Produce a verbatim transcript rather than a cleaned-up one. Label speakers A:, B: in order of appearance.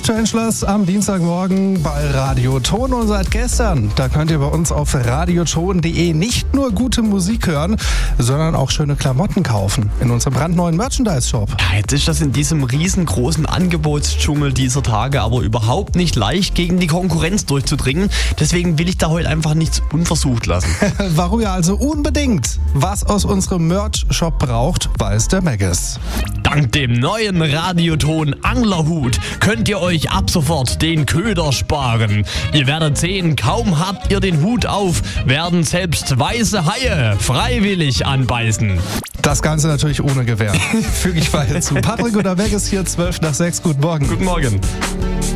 A: Strangelers am Dienstagmorgen bei Radioton und seit gestern, da könnt ihr bei uns auf radioton punkt de nicht nur gute Musik hören, sondern auch schöne Klamotten kaufen in unserem brandneuen Merchandise-Shop.
B: Ja, jetzt ist das in diesem riesengroßen Angebotsdschungel dieser Tage aber überhaupt nicht leicht, gegen die Konkurrenz durchzudringen. Deswegen will ich da heute einfach nichts unversucht lassen.
A: Warum ihr also unbedingt was aus unserem Merch-Shop braucht, weiß der Maggis.
B: Dank dem neuen Radioton Anglerhut könnt ihr euch ab sofort den Köder sparen. Ihr werdet sehen, kaum habt ihr den Hut auf, werden selbst weiße Haie freiwillig anbeißen.
A: Das Ganze natürlich ohne Gewehr. Füge ich mal hinzu. Patrick oder Maggis hier, zwölf nach sechs. Guten Morgen.
B: Guten Morgen.